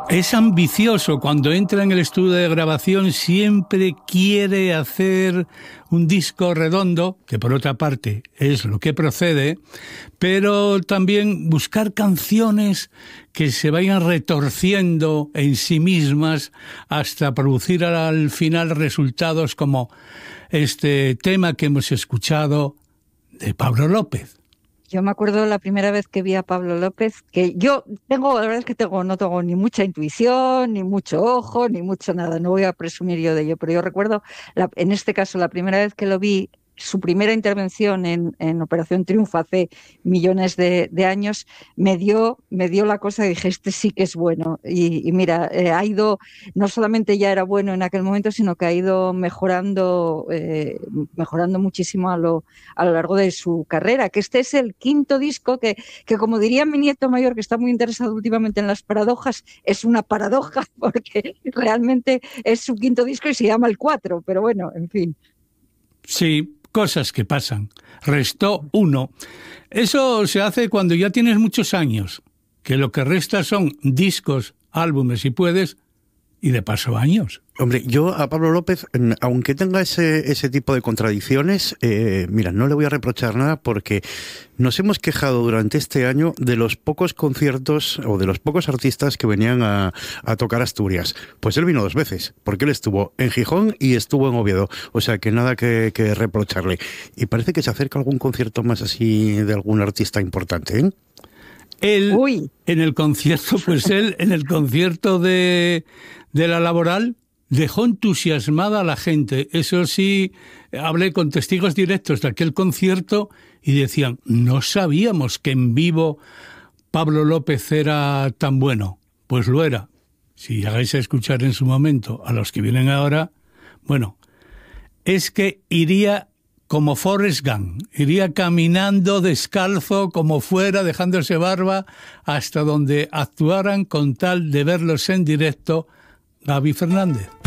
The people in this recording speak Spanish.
Es ambicioso. Cuando entra en el estudio de grabación siempre quiere hacer un disco redondo, que por otra parte es lo que procede, pero también buscar canciones que se vayan retorciendo en sí mismas hasta producir al final resultados como este tema que hemos escuchado de Pablo López. Yo me acuerdo la primera vez que vi a Pablo López, que yo la verdad es que no tengo ni mucha intuición, ni mucho ojo, ni mucho nada, no voy a presumir yo de ello, pero yo recuerdo, en este caso, la primera vez que lo vi, su primera intervención en Operación Triunfo hace millones de años, me dio la cosa y dije, este sí que es bueno. Y mira, ha ido, no solamente ya era bueno en aquel momento, sino que ha ido mejorando muchísimo a lo largo de su carrera, que este es el quinto disco que como diría mi nieto mayor, que está muy interesado últimamente en las paradojas, es una paradoja, porque realmente es su quinto disco y se llama el 4, pero bueno, en fin. Sí, cosas que pasan. Restó uno. Eso se hace cuando ya tienes muchos años, que lo que resta son discos, álbumes si puedes, y de paso años. Hombre, yo a Pablo López, aunque tenga ese tipo de contradicciones, mira, no le voy a reprochar nada porque nos hemos quejado durante este año de los pocos conciertos o de los pocos artistas que venían a tocar Asturias. Pues él vino 2 veces, porque él estuvo en Gijón y estuvo en Oviedo, o sea que nada que reprocharle. Y parece que se acerca algún concierto más así de algún artista importante, ¿eh? Él, en el concierto, en el concierto de la Laboral, dejó entusiasmada a la gente. Eso sí, hablé con testigos directos de aquel concierto y decían, no sabíamos que en vivo Pablo López era tan bueno. Pues lo era. Si llegáis a escuchar en su momento a los que vienen ahora, bueno, es que iría como Forrest Gump, iría caminando descalzo como fuera, dejándose barba, hasta donde actuaran con tal de verlos en directo Gaby Fernández.